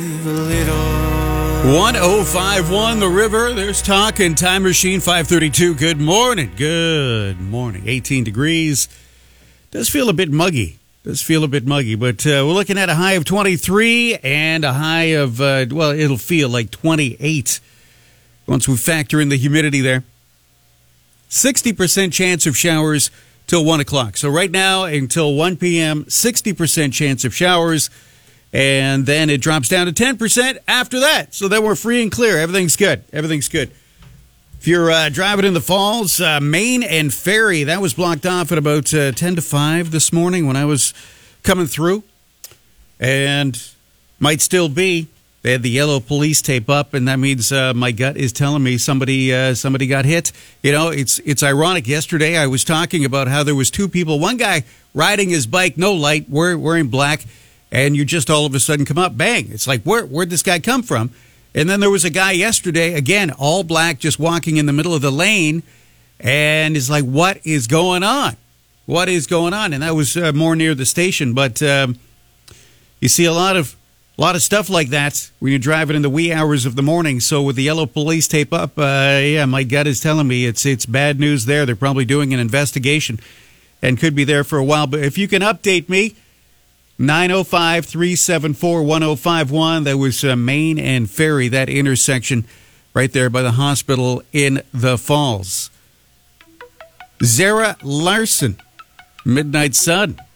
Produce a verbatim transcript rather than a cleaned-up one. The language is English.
one oh five one The River. There's Talk and Time Machine five thirty-two. Good morning. Good morning. eighteen degrees. Does feel a bit muggy. Does feel a bit muggy, but uh, we're looking at a high of twenty-three and a high of, uh, well, it'll feel like twenty-eight once we factor in the humidity there. sixty percent chance of showers till one o'clock. So right now until one p.m., sixty percent chance of showers. And then it drops down to ten percent after that. So then we're free and clear. Everything's good. Everything's good. If you're uh, driving in the Falls, uh, Main and Ferry, that was blocked off at about uh, ten to five this morning when I was coming through. And might still be. They had the yellow police tape up, and that means uh, my gut is telling me somebody uh, somebody got hit. You know, it's it's ironic. Yesterday I was talking about how there was two people. One guy riding his bike, no light, wearing black. And you just all of a sudden come up, bang. It's like, where, where'd this guy come from? And then there was a guy yesterday, again, all black, just walking in the middle of the lane. And it's like, what is going on? What is going on? And that was uh, more near the station. But um, you see a lot of a lot of stuff like that when you're driving in the wee hours of the morning. So with the yellow police tape up, uh, yeah, my gut is telling me it's it's bad news there. They're probably doing an investigation and could be there for a while. But if you can update me, nine oh five, three seven four, one oh five one. That was uh, Main and Ferry, that intersection right there by the hospital in the Falls. Zara Larson, Midnight Sun.